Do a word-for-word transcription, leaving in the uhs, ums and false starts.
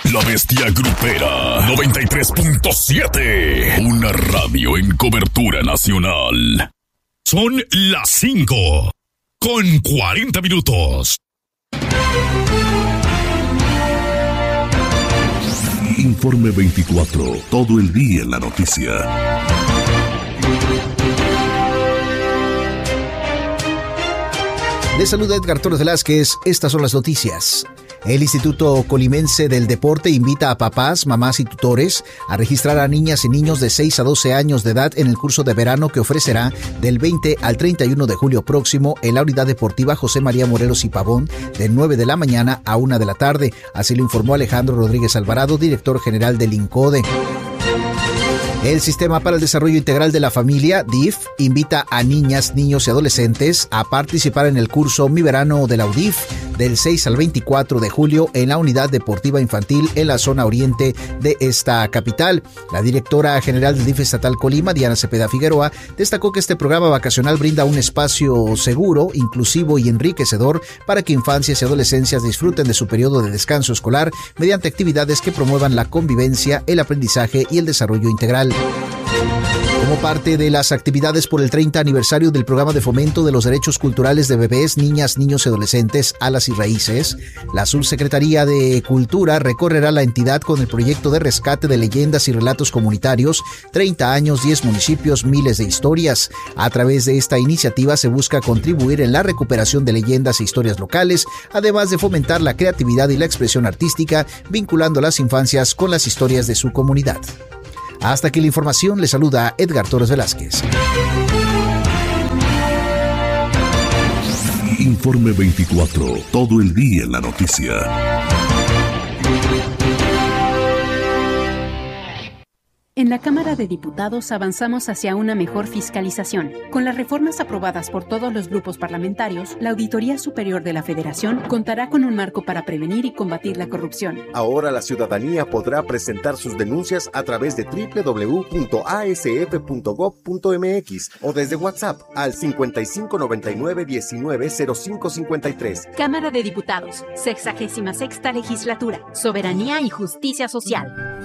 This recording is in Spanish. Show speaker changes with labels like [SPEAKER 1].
[SPEAKER 1] La Bestia Grupera noventa y tres punto siete. Una radio en cobertura nacional. Son las cinco con cuarenta minutos. Informe veinticuatro. Todo el día en la noticia.
[SPEAKER 2] Les saluda Edgar Torres Velázquez. Estas son las noticias. El Instituto Colimense del Deporte invita a papás, mamás y tutores a registrar a niñas y niños de seis a doce años de edad en el curso de verano que ofrecerá del veinte al treinta y uno de julio próximo en la Unidad Deportiva José María Morelos y Pavón de nueve de la mañana a una de la tarde. Así lo informó Alejandro Rodríguez Alvarado, director general del INCODE. El Sistema para el Desarrollo Integral de la Familia, D I F, invita a niñas, niños y adolescentes a participar en el curso Mi Verano de la U D I F del seis al veinticuatro de julio en la Unidad Deportiva Infantil en la zona oriente de esta capital. La directora general del D I F Estatal Colima, Diana Cepeda Figueroa, destacó que este programa vacacional brinda un espacio seguro, inclusivo y enriquecedor para que infancias y adolescencias disfruten de su periodo de descanso escolar mediante actividades que promuevan la convivencia, el aprendizaje y el desarrollo integral. Como parte de las actividades por el treinta aniversario del programa de fomento de los derechos culturales de bebés, niñas, niños y adolescentes, Alas y Raíces, la Subsecretaría de Cultura recorrerá la entidad con el proyecto de rescate de leyendas y relatos comunitarios, treinta años, diez municipios, miles de historias. A través de esta iniciativa se busca contribuir en la recuperación de leyendas e historias locales, además de fomentar la creatividad y la expresión artística, vinculando a las infancias con las historias de su comunidad. Hasta aquí la información, le saluda Edgar Torres Velázquez.
[SPEAKER 1] Informe veinticuatro. Todo el día en la noticia.
[SPEAKER 3] En la Cámara de Diputados avanzamos hacia una mejor fiscalización. Con las reformas aprobadas por todos los grupos parlamentarios, la Auditoría Superior de la Federación contará con un marco para prevenir y combatir la corrupción.
[SPEAKER 4] Ahora la ciudadanía podrá presentar sus denuncias a través de doble u doble u doble u punto a s f punto gob punto m x o desde WhatsApp al cincuenta y cinco noventa y nueve diecinueve cero cinco cincuenta y tres.
[SPEAKER 3] Cámara de Diputados, sexagésima sexta legislatura, Soberanía y Justicia Social.